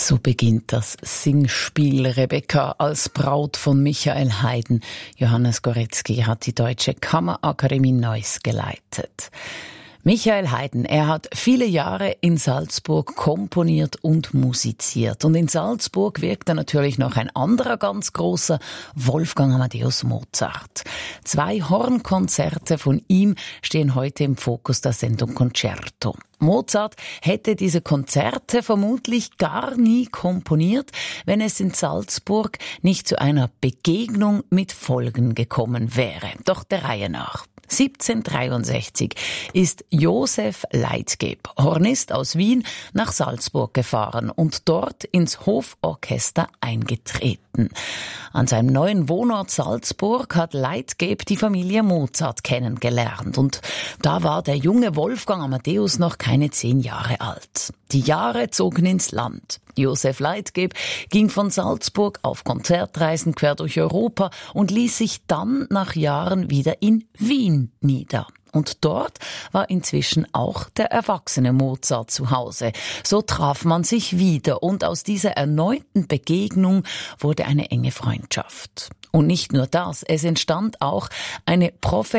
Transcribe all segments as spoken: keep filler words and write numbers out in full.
So beginnt das Singspiel Rebecca als Braut von Michael Haydn. Johannes Goretzky hat die Deutsche Kammerakademie Neuss geleitet. Michael Haydn, er hat viele Jahre in Salzburg komponiert und musiziert. Und in Salzburg wirkte natürlich noch ein anderer ganz großer, Wolfgang Amadeus Mozart. Zwei Hornkonzerte von ihm stehen heute im Fokus der Sendung Concerto. Mozart hätte diese Konzerte vermutlich gar nie komponiert, wenn es in Salzburg nicht zu einer Begegnung mit Folgen gekommen wäre. Doch der Reihe nach. siebzehnhundertdreiundsechzig ist Josef Leitgeb, Hornist aus Wien, nach Salzburg gefahren und dort ins Hoforchester eingetreten. An seinem neuen Wohnort Salzburg hat Leitgeb die Familie Mozart kennengelernt und da war der junge Wolfgang Amadeus noch keine zehn Jahre alt. Die Jahre zogen ins Land. Josef Leitgeb ging von Salzburg auf Konzertreisen quer durch Europa und ließ sich dann nach Jahren wieder in Wien nieder. Und dort war inzwischen auch der erwachsene Mozart zu Hause. So traf man sich wieder und aus dieser erneuten Begegnung wurde eine enge Freundschaft. Und nicht nur das, es entstand auch eine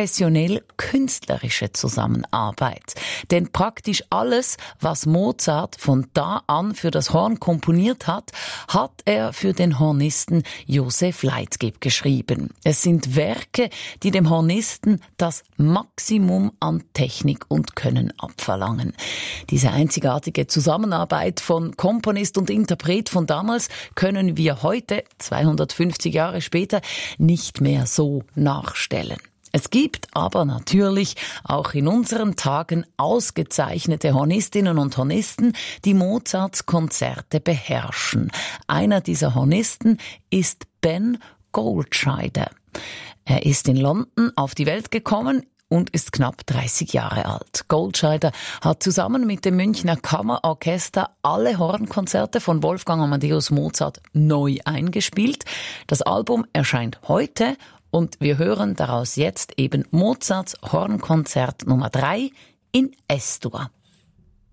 professionell-künstlerische Zusammenarbeit. Denn praktisch alles, was Mozart von da an für das Horn komponiert hat, hat er für den Hornisten Josef Leitgeb geschrieben. Es sind Werke, die dem Hornisten das Maximum an Technik und Können abverlangen. Diese einzigartige Zusammenarbeit von Komponist und Interpret von damals können wir heute, zweihundertfünfzig Jahre später, nicht mehr so nachstellen. Es gibt aber natürlich auch in unseren Tagen ausgezeichnete Hornistinnen und Hornisten, die Mozarts Konzerte beherrschen. Einer dieser Hornisten ist Ben Goldscheider. Er ist in London auf die Welt gekommen und ist knapp dreißig Jahre alt. Goldscheider hat zusammen mit dem Münchner Kammerorchester alle Hornkonzerte von Wolfgang Amadeus Mozart neu eingespielt. Das Album erscheint heute und wir hören daraus jetzt eben Mozarts Hornkonzert Nummer drei in Es-Dur.